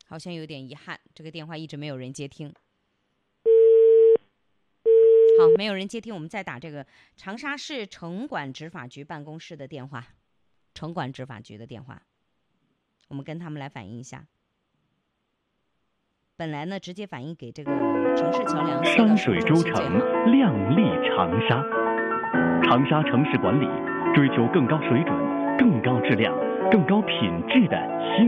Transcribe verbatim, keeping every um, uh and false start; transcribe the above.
好像有点遗憾，这个电话一直没有人接听。好，没有人接听，我们再打这个长沙市城管执法局办公室的电话，城管执法局的电话，我们跟他们来反映一下。本来呢，直接反映给这个城市桥梁山水诸城，亮丽长沙。长沙城市管理追求更高水准、更高质量、更高品质的新